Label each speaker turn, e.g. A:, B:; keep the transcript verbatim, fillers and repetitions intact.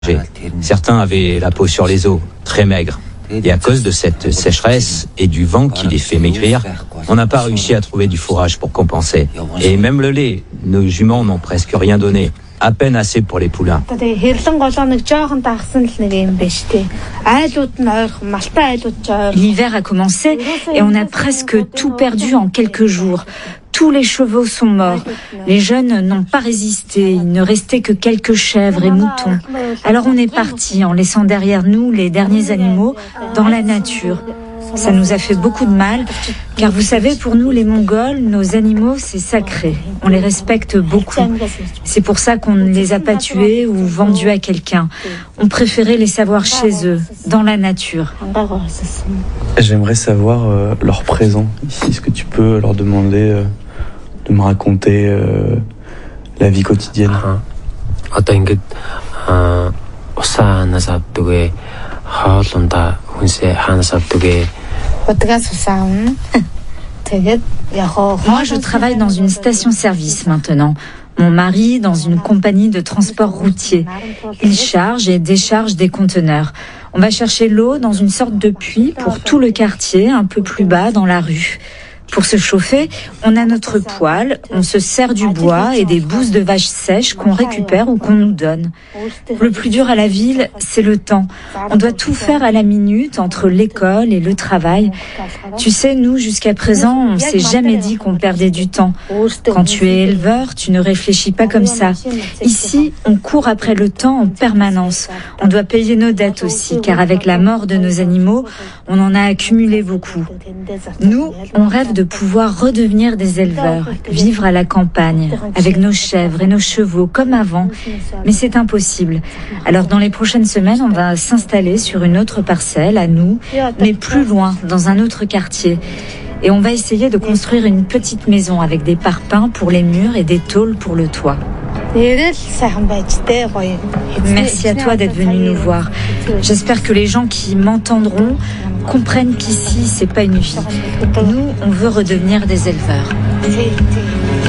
A: Certains avaient la peau sur les os, très maigre. Et à cause de cette sécheresse et du vent qui les fait maigrir, on n'a pas réussi à trouver du fourrage pour compenser. Et même le lait, nos juments n'ont presque rien donné. À peine assez pour les poulains.
B: L'hiver a commencé et on a presque tout perdu en quelques jours. Tous les chevaux sont morts. Les jeunes n'ont pas résisté. Il ne restait que quelques chèvres et moutons. Alors on est parti en laissant derrière nous les derniers animaux dans la nature. Ça nous a fait beaucoup de mal, car vous savez, pour nous les Mongols, nos animaux, c'est sacré. On les respecte beaucoup. C'est pour ça qu'on ne les a pas tués ou vendus à quelqu'un. On préférait les savoir chez eux, dans la nature.
C: J'aimerais savoir euh, leur présent ici. Est-ce que tu peux leur demander euh, de me raconter euh, la vie quotidienne?
B: Moi, je travaille dans une station-service maintenant. Mon mari dans une compagnie de transport routier. Il charge et décharge des conteneurs. On va chercher l'eau dans une sorte de puits pour tout le quartier, un peu plus bas dans la rue. Pour se chauffer, on a notre poêle, on se sert du bois et des bousses de vaches sèches qu'on récupère ou qu'on nous donne. Le plus dur à la ville, c'est le temps. On doit tout faire à la minute entre l'école et le travail. Tu sais, nous, jusqu'à présent, on s'est jamais dit qu'on perdait du temps. Quand tu es éleveur, tu ne réfléchis pas comme ça. Ici, on court après le temps en permanence. On doit payer nos dettes aussi, car avec la mort de nos animaux, on en a accumulé beaucoup. Nous, on rêve de de pouvoir redevenir des éleveurs, vivre à la campagne, avec nos chèvres et nos chevaux comme avant, mais c'est impossible. Alors dans les prochaines semaines, on va s'installer sur une autre parcelle à nous, mais plus loin, dans un autre quartier. Et on va essayer de construire une petite maison avec des parpaings pour les murs et des tôles pour le toit. Merci à toi d'être venu nous voir. J'espère que les gens qui m'entendront comprennent qu'ici, c'est pas une vie. Nous, on veut redevenir des éleveurs.